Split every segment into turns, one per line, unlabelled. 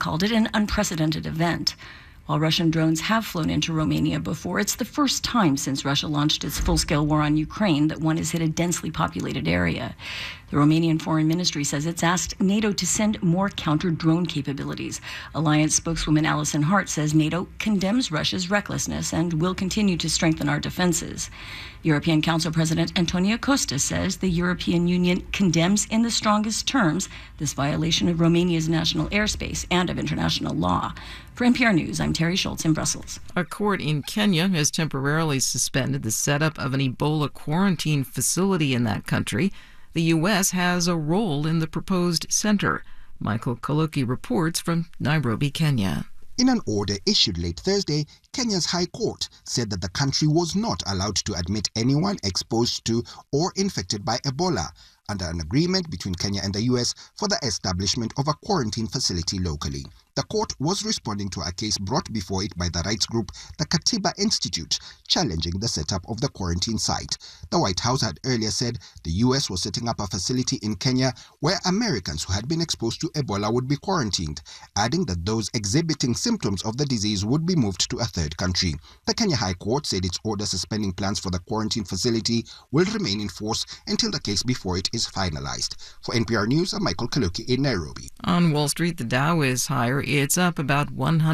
called it an unprecedented event. While Russian drones have flown into Romania before, it's the first time since Russia launched its full-scale war on Ukraine that one has hit a densely populated area. The Romanian Foreign Ministry says it's asked NATO to send more counter-drone capabilities. Alliance spokeswoman Alison Hart says NATO condemns Russia's recklessness and will continue to strengthen our defenses. European Council President Antonio Costa says the European Union condemns in the strongest terms this violation of Romania's national airspace and of international law. For NPR News, I'm Terry Schultz in Brussels.
A court in Kenya has temporarily suspended the setup of an Ebola quarantine facility in that country. The U.S. has a role in the proposed center. Michael Kaloki reports from Nairobi, Kenya.
In an order issued late Thursday, Kenya's High Court said that the country was not allowed to admit anyone exposed to or infected by Ebola under an agreement between Kenya and the U.S. for the establishment of a quarantine facility locally. The court was responding to a case brought before it by the rights group, the Katiba Institute, challenging the setup of the quarantine site. The White House had earlier said the U.S. was setting up a facility in Kenya where Americans who had been exposed to Ebola would be quarantined, adding that those exhibiting symptoms of the disease would be moved to a third country. The Kenya High Court said its order suspending plans for the quarantine facility will remain in force until the case before it is finalized. For NPR News, I'm Michael Kaloki in Nairobi.
On Wall Street, the Dow is higher. It's up about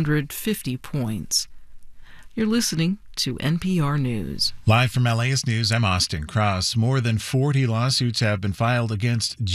150 points. You're listening to NPR News.
Live from LAist News, I'm Austin Cross. More than 40 lawsuits have been filed against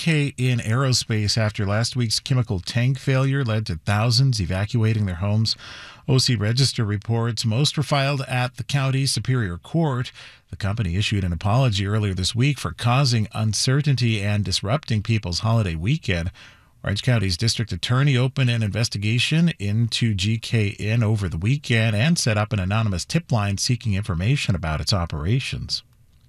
GKN Aerospace after last week's chemical tank failure led to thousands evacuating their homes. OC Register reports most were filed at the county Superior Court. The company issued an apology earlier this week for causing uncertainty and disrupting people's holiday weekend. Orange County's district attorney opened an investigation into GKN over the weekend and set up an anonymous tip line seeking information about its operations.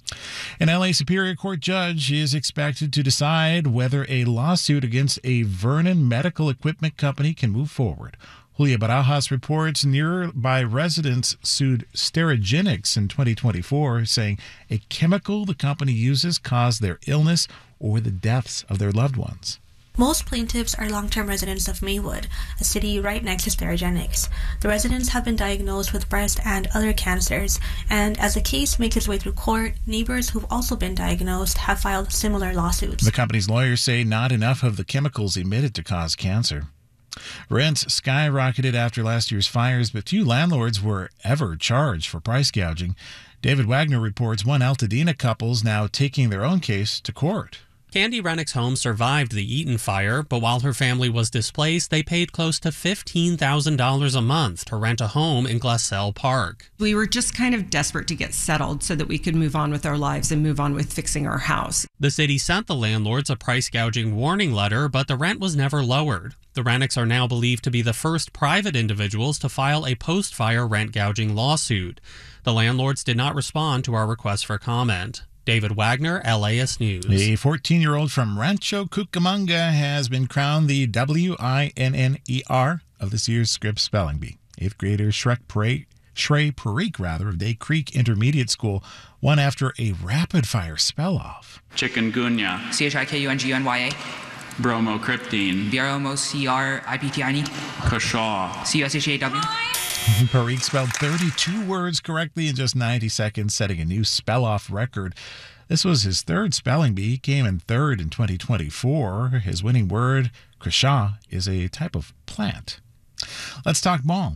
An LA Superior Court judge is expected to decide whether a lawsuit against a Vernon medical equipment company can move forward. Julia Barajas reports nearby residents sued Sterigenics in 2024, saying a chemical the company uses caused their illness or the deaths of their loved ones.
Most plaintiffs are long-term residents of Maywood, a city right next to Sterigenics. The residents have been diagnosed with breast and other cancers, and as the case makes its way through court, neighbors who've also been diagnosed have filed similar lawsuits.
The company's lawyers say not enough of the chemicals emitted to cause cancer. Rents skyrocketed after last year's fires, but few landlords were ever charged for price gouging. David Wagner reports one Altadena couple's now taking their own case to court.
Candy Rennick's home survived the Eaton fire, but while her family was displaced, they paid close to $15,000 a month to rent a home in Glassell Park.
We were just kind of desperate to get settled so that we could move on with our lives and move on with fixing our house.
The city sent the landlords a price gouging warning letter, but the rent was never lowered. The Rennicks are now believed to be the first private individuals to file a post-fire rent gouging lawsuit. The landlords did not respond to our request for comment. David Wagner, LAist News.
A 14-year-old from Rancho Cucamonga has been crowned the WINNER of this year's Scripps Spelling Bee. 8th grader Shrey Parikh of Day Creek Intermediate School won after a rapid-fire spell-off.
Chikungunya.
CHIKUNGUNYA.
Bromocriptine.
BROMOCRIPTINE.
Kashaw.
CUSHAW.
Parikh spelled 32 words correctly in just 90 seconds, setting a new spell-off record. This was his third spelling bee. He came in third in 2024. His winning word, Krisha, is a type of plant. Let's talk ball.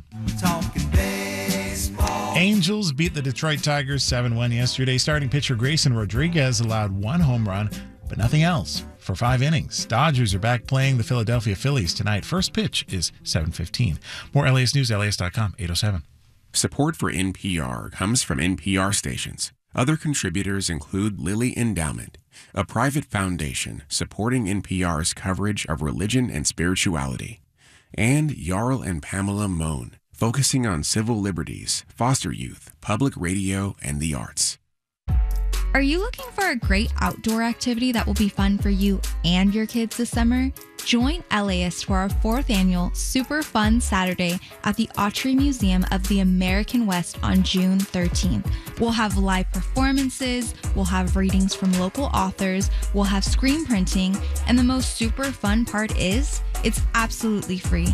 Angels beat the Detroit Tigers 7-1 yesterday. Starting pitcher Grayson Rodriguez allowed one home run, but nothing else for 5 innings. Dodgers are back playing the Philadelphia Phillies tonight. First pitch is 7:15. More LAist News, LAist.com, 8:07.
Support for NPR comes from NPR stations. Other contributors include Lilly Endowment, a private foundation supporting NPR's coverage of religion and spirituality, and Jarl and Pamela Mohn, focusing on civil liberties, foster youth, public radio, and the arts.
Are you looking for a great outdoor activity that will be fun for you and your kids this summer? Join LAist for our 4th annual Super Fun Saturday at the Autry Museum of the American West on June 13th. We'll have live performances, we'll have readings from local authors, we'll have screen printing, and the most super fun part is, it's absolutely free.